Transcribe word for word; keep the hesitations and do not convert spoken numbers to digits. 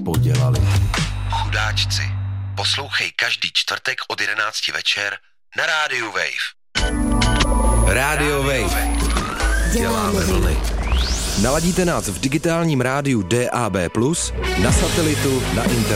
podělali. Chudáčci. Poslouchej každý čtvrtek od jedenácti večer na rádiu Wave. Rádio Wave. Děláme vlny. Naladíte nás v digitálním rádiu D A B plus, na satelitu, na internetu.